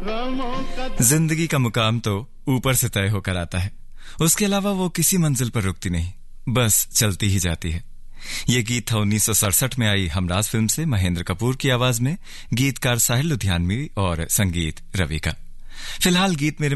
जिंदगी का मुकाम तो ऊपर से तय होकर आता है, उसके अलावा वो किसी मंजिल पर रुकती नहीं, बस चलती ही जाती है। ये गीत था 1967 में आई हमराज फिल्म से महेंद्र कपूर की आवाज में, गीतकार साहिल लुधियानवी और संगीत रवि का। फिलहाल गीत मेरे